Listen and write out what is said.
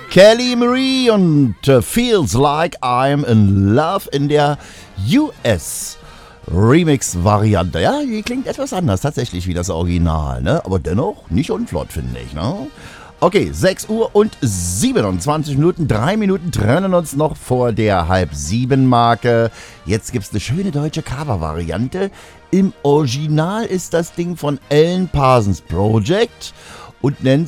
Kelly Marie und Feels Like I'm in Love in der US Remix-Variante. Ja, die klingt etwas anders tatsächlich wie das Original, ne? Aber dennoch nicht unflott, finde ich, ne? Okay, 6 Uhr und 27 Minuten, 3 Minuten trennen uns noch vor der 6:30-Marke. Jetzt gibt's eine schöne deutsche Cover-Variante. Im Original ist das Ding von Alan Parsons Project und nennt